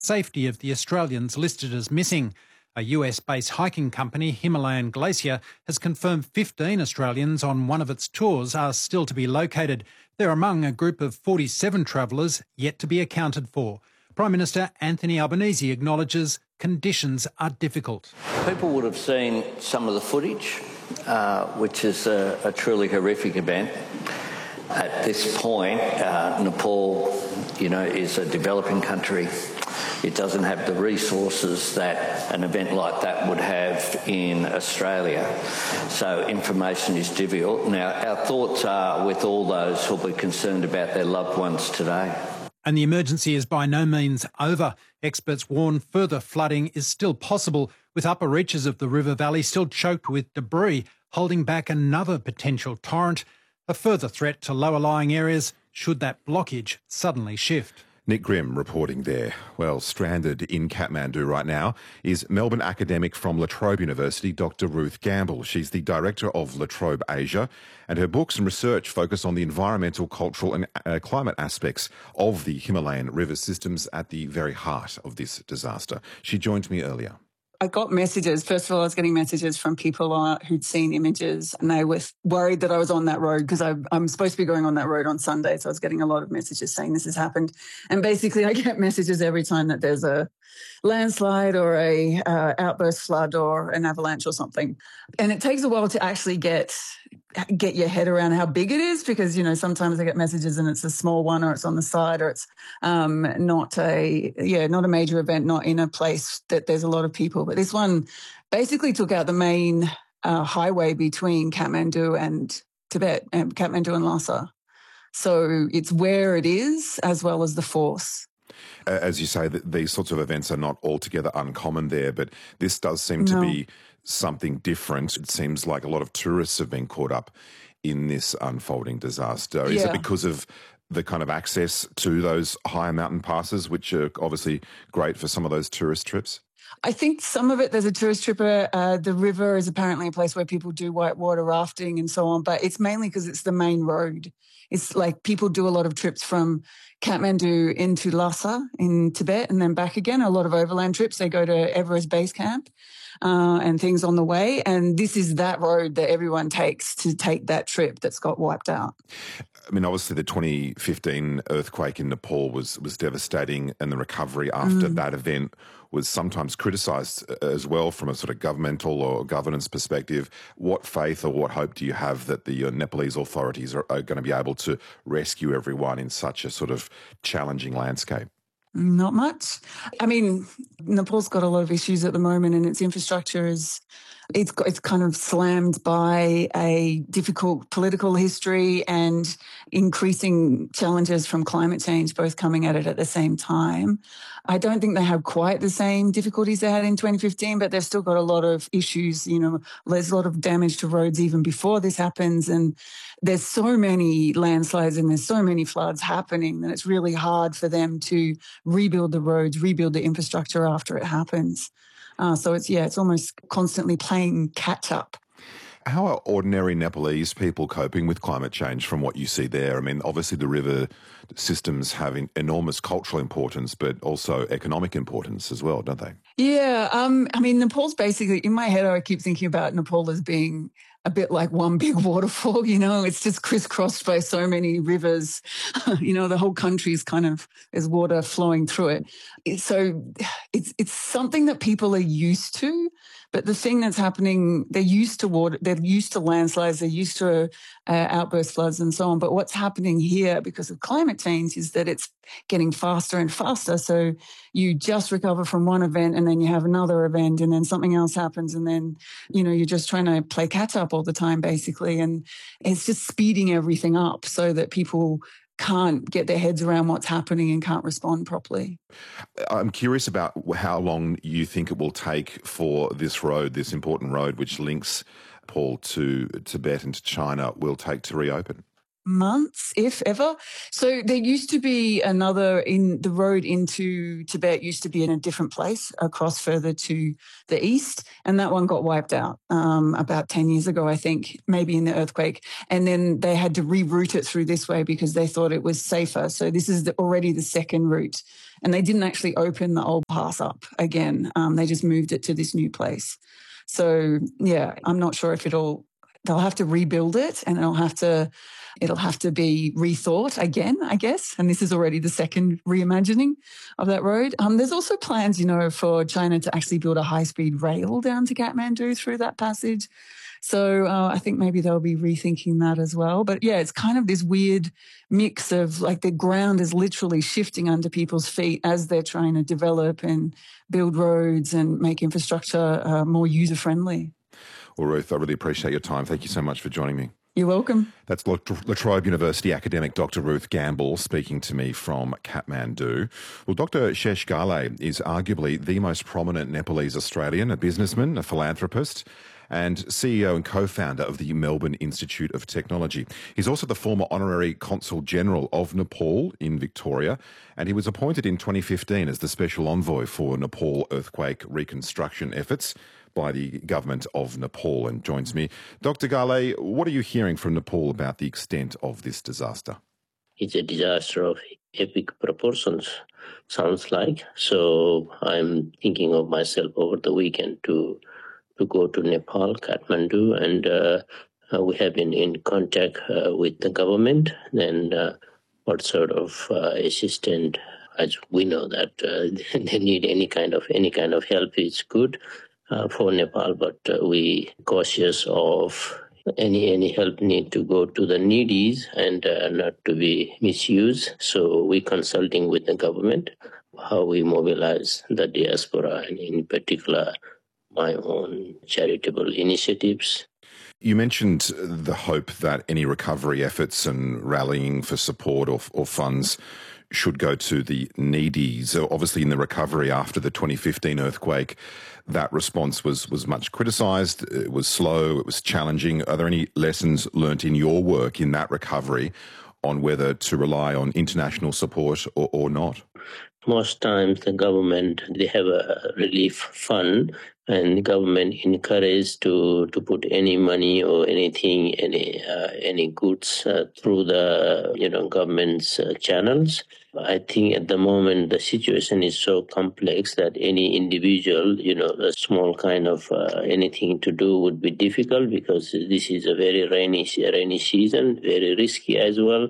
safety of the Australians listed as missing. A US-based hiking company, Himalayan Glacier, has confirmed 15 Australians on one of its tours are still to be located. They're among a group of 47 travellers yet to be accounted for. Prime Minister Anthony Albanese acknowledges conditions are difficult. People would have seen some of the footage, which is a truly horrific event. At this point, Nepal, is a developing country. It doesn't have the resources that an event like that would have in Australia. So information is difficult. Now, our thoughts are with all those who'll be concerned about their loved ones today. And the emergency is by no means over. Experts warn further flooding is still possible, with upper reaches of the river valley still choked with debris, holding back another potential torrent. A further threat to lower-lying areas should that blockage suddenly shift. Nick Grimm reporting there. Well, stranded in Kathmandu right now is Melbourne academic from La Trobe University, Dr. Ruth Gamble. She's the director of La Trobe Asia, and her books and research focus on the environmental, cultural and climate aspects of the Himalayan river systems at the very heart of this disaster. She joined me earlier. I got messages. First of all, I was getting messages from people who'd seen images, and they were worried that I was on that road because I'm supposed to be going on that road on Sunday. So I was getting a lot of messages saying this has happened. And basically I get messages every time that there's a landslide or a outburst flood or an avalanche or something. And it takes a while to actually get your head around how big it is because, sometimes I get messages and it's a small one or it's on the side or it's not a major event, not in a place that there's a lot of people. But this one basically took out the main highway between Kathmandu and Tibet, and Kathmandu and Lhasa. So it's where it is as well as the force. As you say, these sorts of events are not altogether uncommon there, but this does seem to be something different. It seems like a lot of tourists have been caught up in this unfolding disaster. Is it because of the kind of access to those higher mountain passes, which are obviously great for some of those tourist trips? I think some of it, there's a tourist tripper. The river is apparently a place where people do whitewater rafting and so on, but it's mainly because it's the main road. It's like people do a lot of trips from Kathmandu into Lhasa in Tibet and then back again, a lot of overland trips. They go to Everest Base Camp and things on the way. And this is that road that everyone takes to take that trip that's got wiped out. I mean, obviously the 2015 earthquake in Nepal was devastating, and the recovery after that event was sometimes criticised as well from a sort of governmental or governance perspective. What faith or what hope do you have that the Nepalese authorities are going to be able to rescue everyone in such a sort of challenging landscape? Not much. I mean, Nepal's got a lot of issues at the moment, and its infrastructure it's kind of slammed by a difficult political history and increasing challenges from climate change, both coming at it at the same time. I don't think they have quite the same difficulties they had in 2015, but they've still got a lot of issues. There's a lot of damage to roads even before this happens, and there's so many landslides and there's so many floods happening that it's really hard for them to rebuild the roads, rebuild the infrastructure after it happens. So it's almost constantly playing catch up. How are ordinary Nepalese people coping with climate change from what you see there? I mean, obviously the river systems have enormous cultural importance, but also economic importance as well, don't they? Yeah. I mean, Nepal's basically, in my head, I keep thinking about Nepal as being a bit like one big waterfall, it's just crisscrossed by so many rivers. The whole country is there's water flowing through it. So it's something that people are used to. But the thing that's happening, they're used to water, they're used to landslides, they're used to outburst floods and so on. But what's happening here because of climate change is that it's getting faster and faster. So you just recover from one event and then you have another event and then something else happens and then, you're just trying to play catch up all the time, basically. And it's just speeding everything up so that people can't get their heads around what's happening and can't respond properly. I'm curious about how long you think it will take for this road, this important road which links Nepal to Tibet and to China, will take to reopen. months, if ever. So there used to be the road into Tibet used to be in a different place across further to the east. And that one got wiped out about 10 years ago, I think, maybe in the earthquake. And then they had to reroute it through this way because they thought it was safer. So this is already the second route. And they didn't actually open the old pass up again. They just moved it to this new place. So, yeah, I'm not sure if they'll have to rebuild it, and it'll have to be rethought again, I guess. And this is already the second reimagining of that road. There's also plans, for China to actually build a high-speed rail down to Kathmandu through that passage. So I think maybe they'll be rethinking that as well. But yeah, it's kind of this weird mix of like the ground is literally shifting under people's feet as they're trying to develop and build roads and make infrastructure more user-friendly. Well, Ruth, I really appreciate your time. Thank you so much for joining me. You're welcome. That's La Trobe University academic Dr. Ruth Gamble speaking to me from Kathmandu. Well, Dr. Shesh Ghale is arguably the most prominent Nepalese Australian, a businessman, a philanthropist, and CEO and co-founder of the Melbourne Institute of Technology. He's also the former Honorary Consul General of Nepal in Victoria, and he was appointed in 2015 as the Special Envoy for Nepal earthquake reconstruction efforts by the government of Nepal, and joins me. Dr. Ghale, what are you hearing from Nepal about the extent of this disaster? It's a disaster of epic proportions, sounds like. So I'm thinking of myself over the weekend to go to Nepal, Kathmandu, and we have been in contact with the government. And what sort of assistance, as we know that they need any kind of help is good for Nepal, but we cautious of any help need to go to the needies and not to be misused. So we consulting with the government how we mobilize the diaspora, and in particular my own charitable initiatives. You mentioned the hope that any recovery efforts and rallying for support or funds should go to the needy. So obviously in the recovery after the 2015 earthquake, that response was much criticised. It was slow, it was challenging. Are there any lessons learnt in your work in that recovery on whether to rely on international support or not? Most times the government, they have a relief fund, and the government encouraged to put any money or anything, any goods through the government's channels. I think at the moment the situation is so complex that any individual, a small kind of anything to do would be difficult, because this is a very rainy season, very risky as well.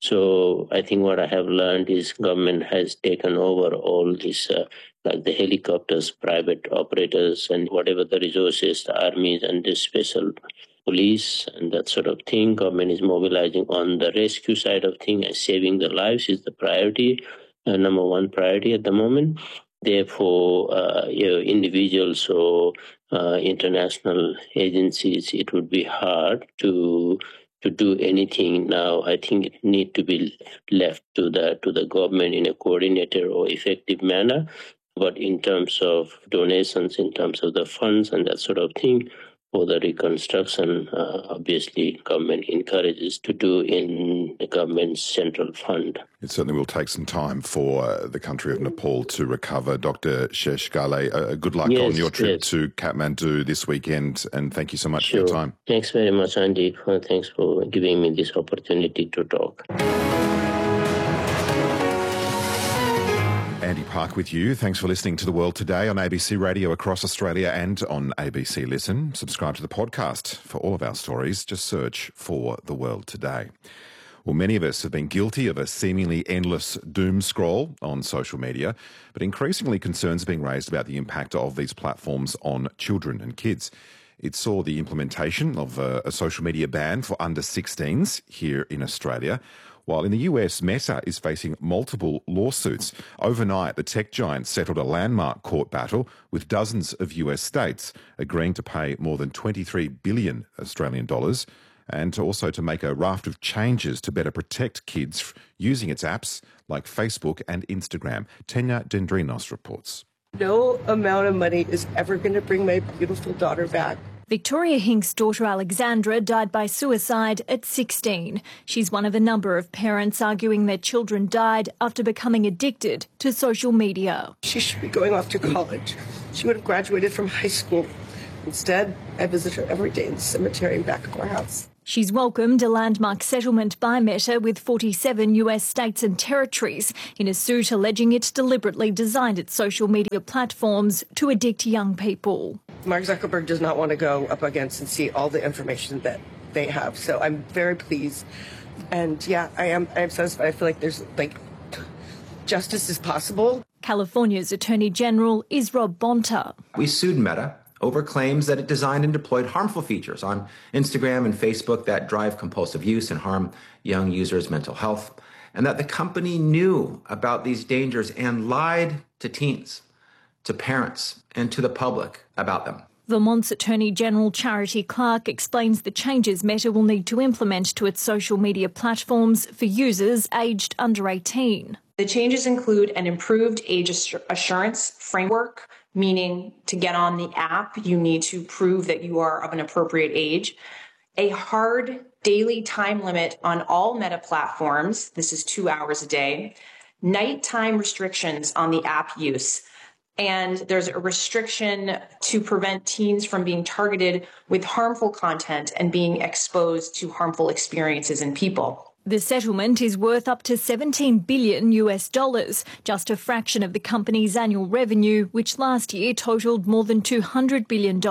So I think what I have learned is government has taken over all this, like the helicopters, private operators, and whatever the resources, the armies and the special police and that sort of thing. Government is mobilizing on the rescue side of things, and saving the lives is the priority, number one priority at the moment. Therefore, individuals or international agencies, it would be hard to do anything now. I think it need to be left to the government in a coordinated or effective manner. But in terms of donations, in terms of the funds and that sort of thing, for the reconstruction, obviously government encourages to do in the government's central fund. It certainly will take some time for the country of Nepal to recover. Dr. Shesh Ghale, good luck on your trip to Kathmandu this weekend, and thank you so much for your time. Thanks very much, Andy. Thanks for giving me this opportunity to talk. Andy Park with you. Thanks for listening to The World Today on ABC Radio across Australia and on ABC Listen. Subscribe to the podcast for all of our stories. Just search for The World Today. Well, many of us have been guilty of a seemingly endless doom scroll on social media, but increasingly concerns are being raised about the impact of these platforms on children and kids. It saw the implementation of a social media ban for under 16s here in Australia, while in the US, Meta is facing multiple lawsuits. Overnight, the tech giant settled a landmark court battle with dozens of US states, agreeing to pay more than 23 billion Australian dollars, and also to make a raft of changes to better protect kids using its apps like Facebook and Instagram. Tenya Dendrinos reports. No amount of money is ever going to bring my beautiful daughter back. Victoria Hink's daughter Alexandra died by suicide at 16. She's one of a number of parents arguing their children died after becoming addicted to social media. She should be going off to college. She would have graduated from high school. Instead, I visit her every day in the cemetery and back of our house. She's welcomed a landmark settlement by Meta with 47 US states and territories in a suit alleging it deliberately designed its social media platforms to addict young people. Mark Zuckerberg does not want to go up against and see all the information that they have. So I'm very pleased. And yeah, I am satisfied. I feel like there's justice is possible. California's Attorney General is Rob Bonta. We sued Meta over claims that it designed and deployed harmful features on Instagram and Facebook that drive compulsive use and harm young users' mental health, and that the company knew about these dangers and lied to teens, to parents, and to the public about them. Vermont's Attorney General Charity Clark explains the changes Meta will need to implement to its social media platforms for users aged under 18. The changes include an improved age assurance framework, meaning to get on the app, you need to prove that you are of an appropriate age. A hard daily time limit on all Meta platforms. This is 2 hours a day. Nighttime restrictions on the app use. And there's a restriction to prevent teens from being targeted with harmful content and being exposed to harmful experiences and people. The settlement is worth up to $17 billion US, just a fraction of the company's annual revenue, which last year totaled more than $200 billion.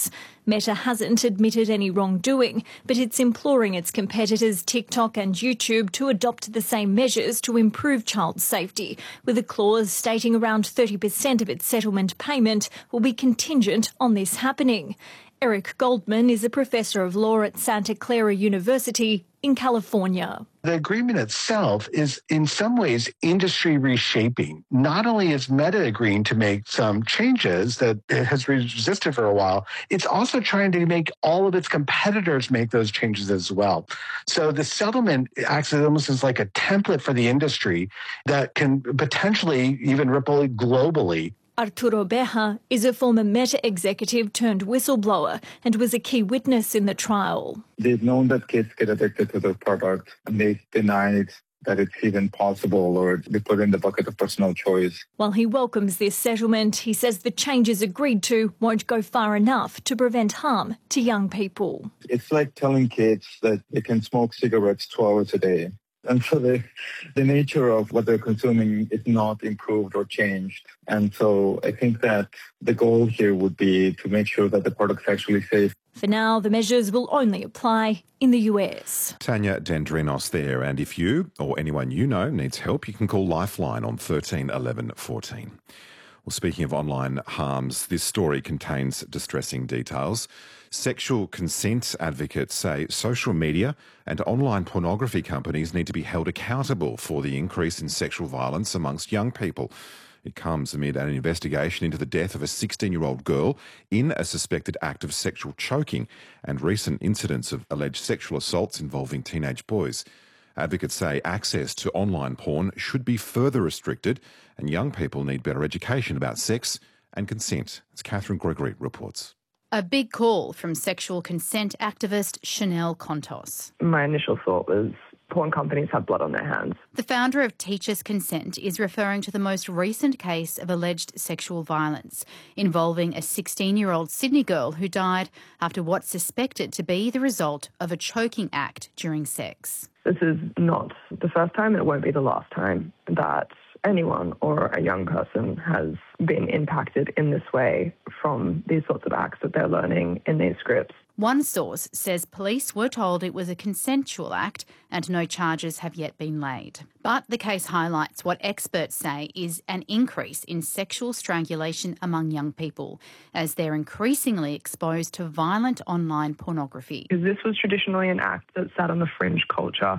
Meta hasn't admitted any wrongdoing, but it's imploring its competitors TikTok and YouTube to adopt the same measures to improve child safety, with a clause stating around 30% of its settlement payment will be contingent on this happening. Eric Goldman is a professor of law at Santa Clara University in California. The agreement itself is in some ways industry reshaping. Not only is Meta agreeing to make some changes that it has resisted for a while, it's also trying to make all of its competitors make those changes as well. So the settlement acts almost as like a template for the industry that can potentially even ripple globally. Arturo Beja is a former Meta executive turned whistleblower and was a key witness in the trial. They've known that kids get addicted to the product, and they denied that it's even possible, or they put it in the bucket of personal choice. While he welcomes this settlement, he says the changes agreed to won't go far enough to prevent harm to young people. It's like telling kids that they can smoke cigarettes 2 hours a day. And so the nature of what they're consuming is not improved or changed. And so I think that the goal here would be to make sure that the product's actually safe. For now, the measures will only apply in the US. Tanya Dendrinos there. And if you or anyone you know needs help, you can call Lifeline on 13 11 14. Well, speaking of online harms, this story contains distressing details. Sexual consent advocates say social media and online pornography companies need to be held accountable for the increase in sexual violence amongst young people. It comes amid an investigation into the death of a 16-year-old girl in a suspected act of sexual choking and recent incidents of alleged sexual assaults involving teenage boys. Advocates say access to online porn should be further restricted and young people need better education about sex and consent. As Catherine Gregory reports. A big call from sexual consent activist Chanel Contos. My initial thought was porn companies have blood on their hands. The founder of Teachers Consent is referring to the most recent case of alleged sexual violence involving a 16-year-old Sydney girl who died after what's suspected to be the result of a choking act during sex. This is not the first time, and it won't be the last time that anyone or a young person has been impacted in this way from these sorts of acts that they're learning in these scripts. One source says police were told it was a consensual act and no charges have yet been laid. But the case highlights what experts say is an increase in sexual strangulation among young people as they're increasingly exposed to violent online pornography. Because this was traditionally an act that sat on the fringe culture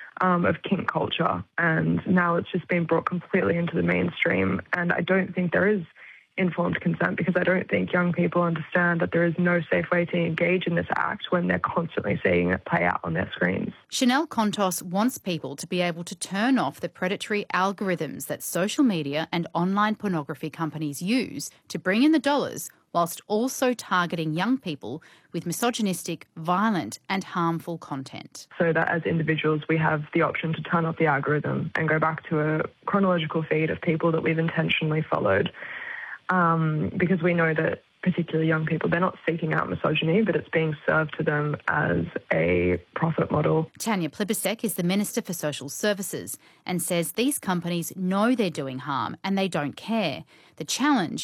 of kink culture, and now it's just been brought completely into the mainstream, and I don't think there is informed consent, because I don't think young people understand that there is no safe way to engage in this act when they're constantly seeing it play out on their screens. Chanel Contos wants people to be able to turn off the predatory algorithms that social media and online pornography companies use to bring in the dollars, whilst also targeting young people with misogynistic, violent and harmful content. So that as individuals we have the option to turn off the algorithm and go back to a chronological feed of people that we've intentionally followed, because we know that particularly young people, they're not seeking out misogyny, but it's being served to them as a profit model. Tanya Plibersek is the Minister for Social Services and says these companies know they're doing harm and they don't care. The challenge